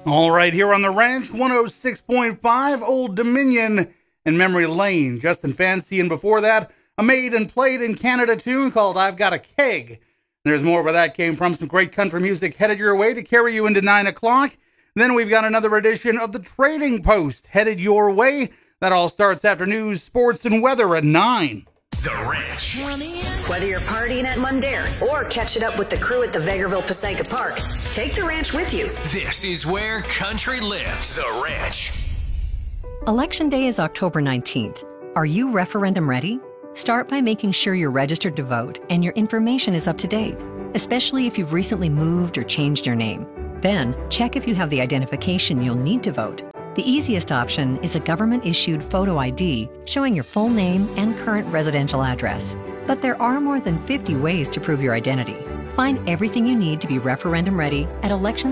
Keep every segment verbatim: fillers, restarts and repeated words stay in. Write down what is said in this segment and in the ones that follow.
All right, here on the ranch, one oh six point five, Old Dominion and Memory Lane. Justin Fancy, and before that, a made and played in Canada tune called I've Got a Keg. There's more where that came from, some great country music headed your way to carry you into nine o'clock. Then we've got another edition of the Trading Post headed your way. That all starts after news, sports, and weather at nine. The Ranch. Whether you're partying at Mundair or catching up with the crew at the Vegreville Passaica Park, take the ranch with you. This is where country lives. The Ranch. Election Day is October nineteenth. Are you referendum ready? Start by making sure you're registered to vote and your information is up to date, especially if you've recently moved or changed your name. Then, check if you have the identification you'll need to vote. The easiest option is a government-issued photo I D showing your full name and current residential address. But there are more than fifty ways to prove your identity. Find everything you need to be referendum ready at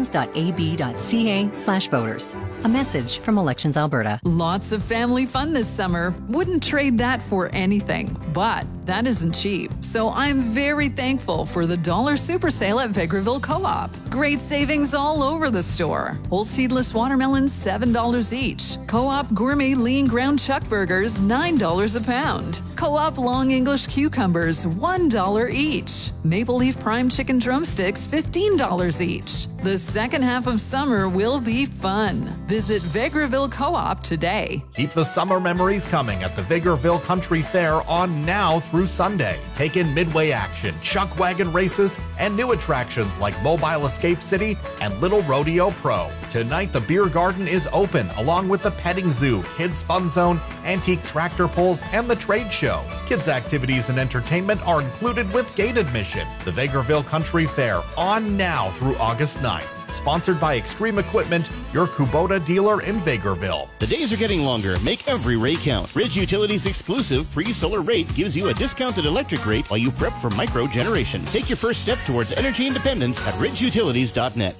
elections.ab.ca slash voters. A message from Elections Alberta. Lots of family fun this summer. Wouldn't trade that for anything. But that isn't cheap. So I'm very thankful for the dollar super sale at Vegreville Co-op. Great savings all over the store. Whole seedless watermelons, seven dollars each. Co-op gourmet lean ground chuck burgers, nine dollars a pound. Co-op long English cucumbers, one dollar each. Maple leaf prime chicken drumsticks, fifteen dollars each. The second half of summer will be fun. Visit Vegreville Co-op today. Keep the summer memories coming at the Vegreville Country Fair on now through Sunday. Take in midway action, chuck wagon races, and new attractions like Mobile Escape City and Little Rodeo Pro. Tonight, the beer garden is open, along with the petting zoo, kids fun zone, antique tractor pulls, and the trade show. Kids activities and entertainment are included with gate admission. The Vegreville Country Fair on now through August ninth. Sponsored by Extreme Equipment, your Kubota dealer in Vegreville. The days are getting longer. Make every rate count. Ridge Utilities' exclusive pre-solar rate gives you a discounted electric rate while you prep for micro generation. Take your first step towards energy independence at ridge utilities dot net.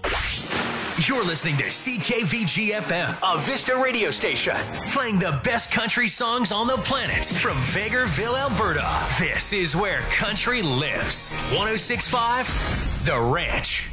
You're listening to C K V G F M, a Vista radio station, playing the best country songs on the planet from Vegreville, Alberta. This is where country lives. one oh six point five, The Ranch.